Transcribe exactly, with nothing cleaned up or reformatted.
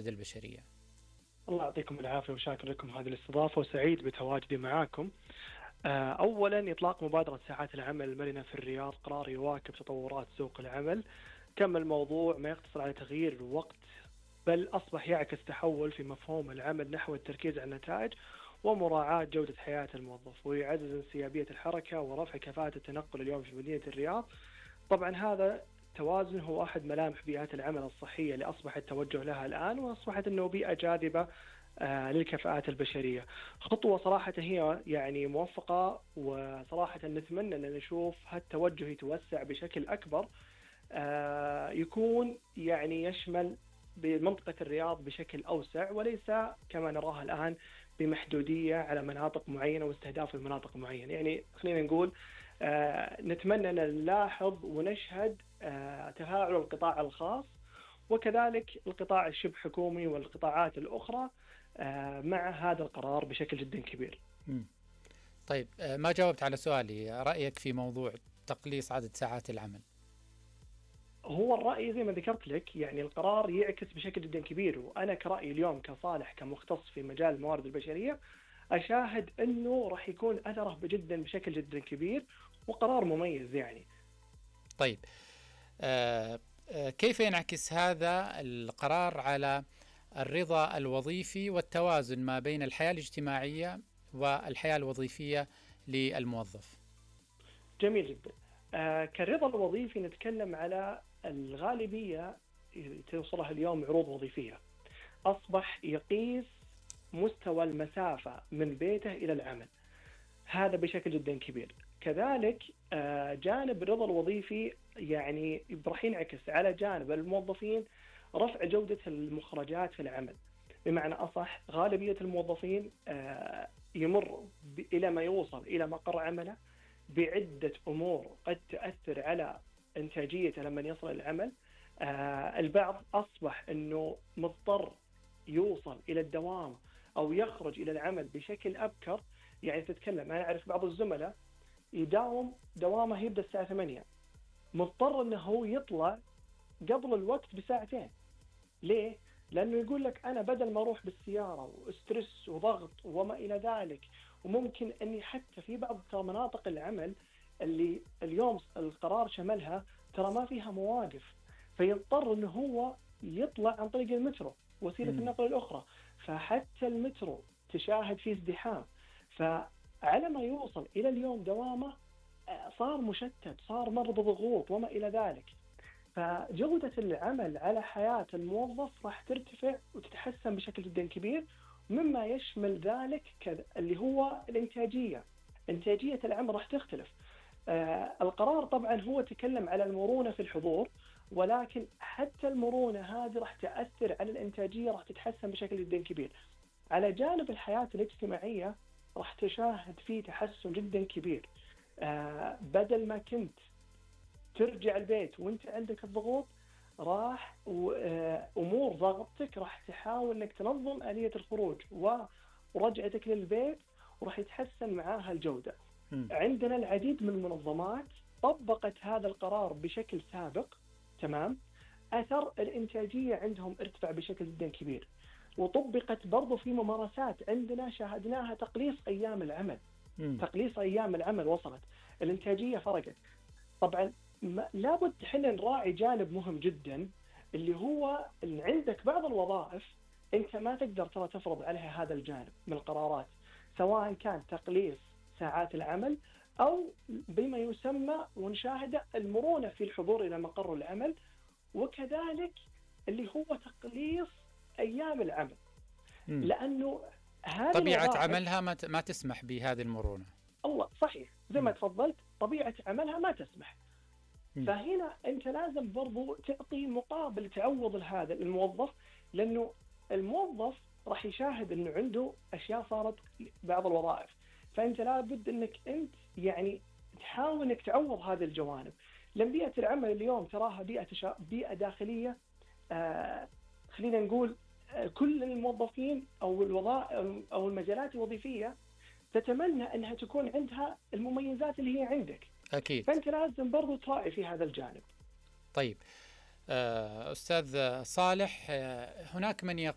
الموارد البشرية. الله يعطيكم العافية وشاكر لكم هذه الاستضافة وسعيد بتواجدي معاكم. آه، أولا إطلاق مبادرة ساعات العمل المرنة في الرياض قرار يواكب تطورات سوق العمل. كم الموضوع ما يقتصر على تغيير الوقت، بل أصبح يعكس تحول في مفهوم العمل نحو التركيز على النتائج ومراعاة جودة حياة الموظف، ويعزز انسيابية الحركة ورفع كفاءة التنقل اليوم في مدينة الرياض. طبعا هذا توازن هو أحد ملامح بيئات العمل الصحية اللي أصبح التوجه لها الآن، وأصبحت أنه بيئة جاذبة آه للكفاءات البشرية. خطوة صراحة هي يعني موفقة، وصراحة نتمنى أن نشوف هالتوجه يتوسع بشكل أكبر، آه يكون يعني يشمل بمنطقة الرياض بشكل أوسع، وليس كما نراها الآن بمحدودية على مناطق معينة واستهداف المناطق معينة. يعني خلينا نقول آه نتمنى أن نلاحظ ونشهد آه تفاعل القطاع الخاص وكذلك القطاع الشبه حكومي والقطاعات الأخرى آه مع هذا القرار بشكل جدا كبير. م. طيب، ما جاوبت على سؤالي، رأيك في موضوع تقليص عدد ساعات العمل؟ هو الرأي زي ما ذكرت لك، يعني القرار يعكس بشكل جدا كبير، وأنا كرأيي اليوم كصالح كمختص في مجال الموارد البشرية أشاهد أنه راح يكون أثره جدا بشكل جدا كبير وقرار مميز يعني. طيب، آه كيف ينعكس هذا القرار على الرضا الوظيفي والتوازن ما بين الحياة الاجتماعية والحياة الوظيفية للموظف؟ جميل جدا. آه كالرضا الوظيفي نتكلم على الغالبية توصلها اليوم عروض وظيفية، أصبح يقيس مستوى المسافة من بيته إلى العمل، هذا بشكل جدا كبير. كذلك آه جانب الرضا الوظيفي يعني راح ينعكس على جانب الموظفين رفع جودة المخرجات في العمل. بمعنى أصح غالبية الموظفين آه يمر إلى ما يوصل إلى مقر عمله بعدة أمور قد تؤثر على إنتاجيته لما يصل العمل. آه البعض أصبح أنه مضطر يوصل إلى الدوام أو يخرج إلى العمل بشكل أبكر. يعني تتكلم، أنا أعرف بعض الزملاء يداوم دوامه يبدأ الساعة ثمانية، مضطر أنه هو يطلع قبل الوقت بساعتين. ليه؟ لأنه يقول لك أنا بدل ما أروح بالسيارة وسترس وضغط وما إلى ذلك، وممكن أني حتى في بعض مناطق العمل اللي اليوم القرار شملها ترى ما فيها مواقف، فيضطر أنه هو يطلع عن طريق المترو وسيلة م. النقل الأخرى، فحتى المترو تشاهد فيه ازدحام. فعلى ما يوصل إلى اليوم دوامه صار مشتت، صار مر بضغوط وما إلى ذلك. فجودة العمل على حياة الموظف راح ترتفع وتتحسن بشكل جدا كبير، مما يشمل ذلك اللي هو الإنتاجية. إنتاجية العمل راح تختلف. آه القرار طبعا هو تكلم على المرونة في الحضور، ولكن حتى المرونة هذه راح تأثر على الإنتاجية، راح تتحسن بشكل جدا كبير. على جانب الحياة الاجتماعية راح تشاهد فيه تحسن جدا كبير. آه بدل ما كنت ترجع البيت وانت عندك الضغوط، راح وامور ضغطك راح تحاول انك تنظم آلية الخروج ورجعتك للبيت، وراح يتحسن معاها الجودة. م. عندنا العديد من المنظمات طبقت هذا القرار بشكل سابق، تمام، اثر الانتاجية عندهم ارتفع بشكل جدا كبير. وطبقت برضو في ممارسات عندنا شاهدناها تقليص ايام العمل. م. تقليص ايام العمل وصلت، الانتاجية فرقت. طبعا لابد حنا نراعي جانب مهم جدا، اللي هو اللي عندك بعض الوظائف انت ما تقدر ترى تفرض عليها هذا الجانب من القرارات، سواء كان تقليص ساعات العمل او بما يسمى ونشاهد المرونة في الحضور الى مقر العمل، وكذلك اللي هو تقليص ايام العمل. م. لانه هذه طبيعة عملها ما ما تسمح بهذه المرونة. الله صحيح، زي ما تفضلت، طبيعة عملها ما تسمح. فهنا أنت لازم برضو تعطي مقابل تعوض لهذا الموظف، لأنه الموظف راح يشاهد أنه عنده أشياء صارت بعض الوظائف، فأنت لابد أنك أنت يعني تحاول أنك تعوض هذه الجوانب. لأن بيئة العمل اليوم تراها بيئة تشا... بيئة داخلية. آه خلينا نقول آه كل الموظفين أو الوظائف أو المجالات الوظيفية تتمنى أنها تكون عندها المميزات اللي هي عندك. أكيد. فأنت لازم برضو تراعي في هذا الجانب. طيب، أستاذ صالح، هناك من